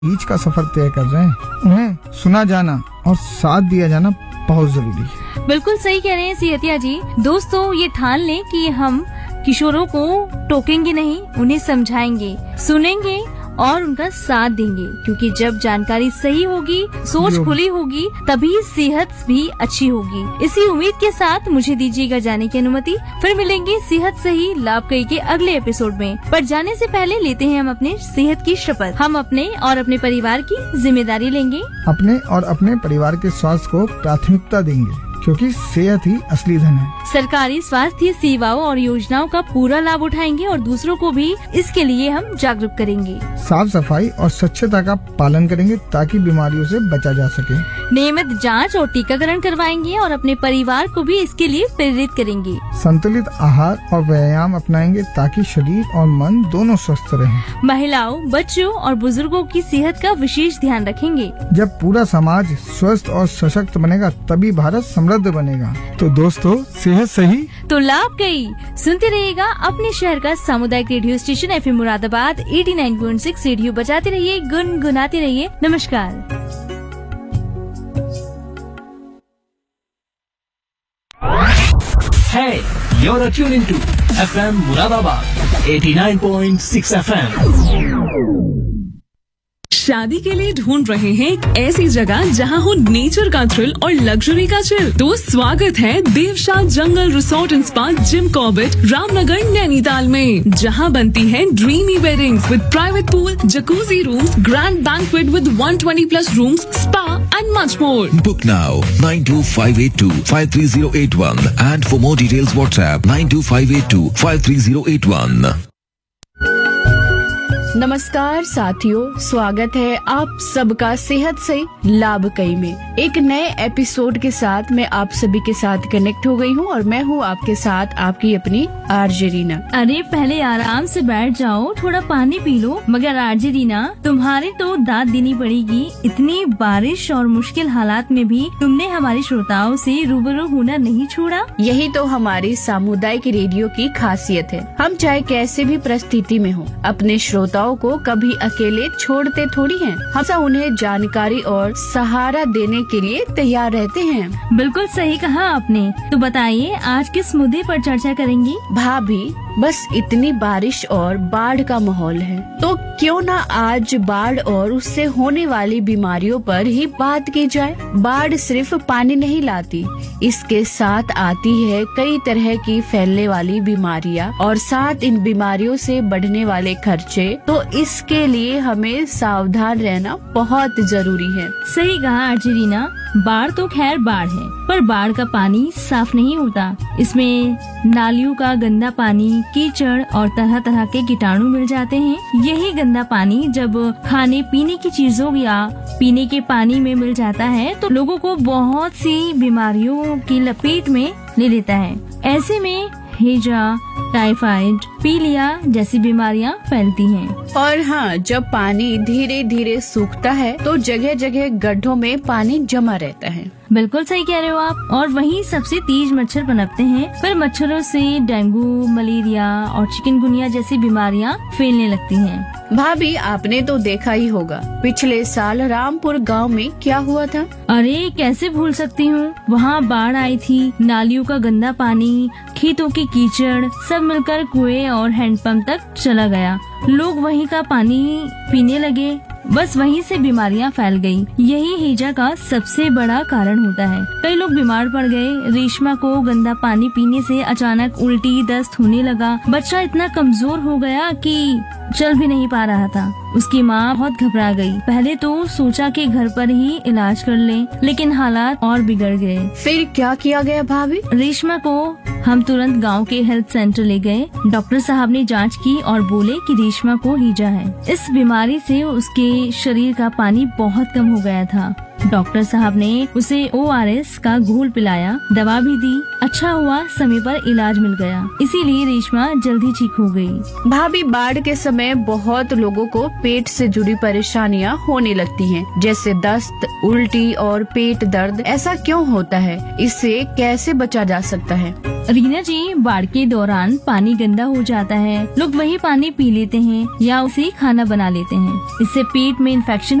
बीच का सफर तय कर रहे हैं, उन्हें सुना जाना और साथ दिया जाना बहुत जरूरी है। बिल्कुल सही कह रहे हैं सिहतिया जी। दोस्तों, ये ठान लें कि हम किशोरों को टोकेंगे नहीं, उन्हें समझाएंगे, सुनेंगे और उनका साथ देंगे, क्योंकि जब जानकारी सही होगी, सोच खुली होगी, तभी सेहत भी अच्छी होगी। इसी उम्मीद के साथ मुझे दीजिएगा जाने की अनुमति। फिर मिलेंगे सेहत सही लाभ कई के अगले एपिसोड में। पर जाने से पहले लेते हैं हम अपने सेहत की शपथ। हम अपने और अपने परिवार की जिम्मेदारी लेंगे। अपने और अपने परिवार के स्वास्थ्य को प्राथमिकता देंगे, क्योंकि सेहत ही असली धन है। सरकारी स्वास्थ्य सेवाओं और योजनाओं का पूरा लाभ उठाएंगे और दूसरों को भी इसके लिए हम जागरूक करेंगे। साफ सफाई और स्वच्छता का पालन करेंगे ताकि बीमारियों से बचा जा सके। नियमित जांच और टीकाकरण करवाएंगे और अपने परिवार को भी इसके लिए प्रेरित करेंगे। संतुलित आहार और व्यायाम अपनाएंगे ताकि शरीर और मन दोनों स्वस्थ रहें। महिलाओं, बच्चों और बुजुर्गों की सेहत का विशेष ध्यान रखेंगे। जब पूरा समाज स्वस्थ और सशक्त बनेगा तभी भारत समृद्ध बनेगा। तो दोस्तों, सेहत सही तो लाभ कई। सुनते रहिएगा अपने शहर का सामुदायिक radio station FM Moradabad 89.6। Radio बजाते रहिए, गुनगुनाते रहिए। नमस्कार। Hey, you're tuned to FM Muradabad 89.6 FM। शादी के लिए ढूंढ रहे हैं एक ऐसी जगह जहां हो नेचर का थ्रिल और लग्जरी का चिल? तो स्वागत है देवशाह जंगल resort and spa Jim Corbett, Ramnagar, Nainital में, जहां बनती है dreamy weddings with private pool, jacuzzi rooms, grand banquet with 120+ rooms, spa and much more. Book now 9258253081 and for more details WhatsApp 92582 53081। नमस्कार साथियों, स्वागत है आप सबका सेहत से लाभ कई में एक नए एपिसोड के साथ। मैं आप सभी के साथ कनेक्ट हो गई हूँ और मैं हूँ आपके साथ आपकी अपनी आरजे रीना। अरे पहले आराम से बैठ जाओ, थोड़ा पानी पी लो। मगर आरजे रीना, तुम्हारे तो दाद देनी पड़ेगी। इतनी बारिश और मुश्किल हालात में भी तुमने हमारे श्रोताओं से रूबरू होना नहीं छोड़ा। यही तो हमारी सामुदायिक रेडियो की खासियत है। हम चाहे कैसे भी परिस्थिति में हो, अपने श्रोताओं को कभी अकेले छोड़ते थोड़ी हैं। हम उन्हें जानकारी और सहारा देने के लिए तैयार रहते हैं। बिल्कुल सही कहा आपने। तो बताइए, आज किस मुद्दे पर चर्चा करेंगी? भाभी, बस इतनी बारिश और बाढ़ का माहौल है, तो क्यों ना आज बाढ़ और उससे होने वाली बीमारियों पर ही बात की जाए। बाढ़ सिर्फ पानी नहीं लाती, इसके साथ आती है कई तरह की फैलने वाली बीमारियां और साथ इन बीमारियों से बढ़ने वाले खर्चे। तो इसके लिए हमें सावधान रहना बहुत जरूरी है। सही कहा आरजे रीना। बाढ़ तो खैर बाढ़ है, पर बाढ़ का पानी साफ नहीं होता। इसमें नालियों का गंदा पानी, कीचड़ और तरह तरह के कीटाणु मिल जाते हैं। यही गंदा पानी जब खाने पीने की चीजों या पीने के पानी में मिल जाता है तो लोगों को बहुत सी बीमारियों की लपेट में ले लेता है। ऐसे में हैजा, टाइफाइड, पीलिया जैसी बीमारियां फैलती हैं। और हाँ, जब पानी धीरे धीरे सूखता है तो जगह जगह गड्ढों में पानी जमा रहता है। बिल्कुल सही कह रहे हो आप। और वहीं सबसे तेज मच्छर पनपते हैं। पर मच्छरों से डेंगू, मलेरिया और चिकनगुनिया जैसी बीमारियां फैलने लगती हैं। भाभी, आपने तो देखा ही होगा पिछले साल रामपुर गांव में क्या हुआ था। अरे कैसे भूल सकती हूँ। वहाँ बाढ़ आई थी, नालियों का गंदा पानी, खेतों की कीचड़ सब मिलकर कुएं और हैंडपंप तक चला गया। लोग वहीं का पानी पीने लगे, बस वहीं से बीमारियां फैल गई। यही हैजा का सबसे बड़ा कारण होता है। कई लोग बीमार पड़ गए। रेशमा को गंदा पानी पीने से अचानक उल्टी, दस्त होने लगा। बच्चा इतना कमजोर हो गया कि चल भी नहीं पा रहा था। उसकी माँ बहुत घबरा गई। पहले तो सोचा कि घर पर ही इलाज कर लें, लेकिन हालात और बिगड़ गए। फिर क्या किया गया भाभी? रेशमा को हम तुरंत गांव के हेल्थ सेंटर ले गए। डॉक्टर साहब ने जांच की और बोले कि रेशमा को हैजा है। इस बीमारी से उसके शरीर का पानी बहुत कम हो गया था। डॉक्टर साहब ने उसे ORS का घोल पिलाया, दवा भी दी। अच्छा हुआ समय पर इलाज मिल गया, इसीलिए रेशमा जल्दी ठीक हो गई। भाभी, बाढ़ के समय बहुत लोगों को पेट से जुड़ी परेशानियां होने लगती हैं, जैसे दस्त, उल्टी और पेट दर्द। ऐसा क्यों होता है? इससे कैसे बचा जा सकता है? रीना जी, बाढ़ के दौरान पानी गंदा हो जाता है, लोग वही पानी पी लेते हैं या उसे खाना बना लेते हैं। इससे पेट में इन्फेक्शन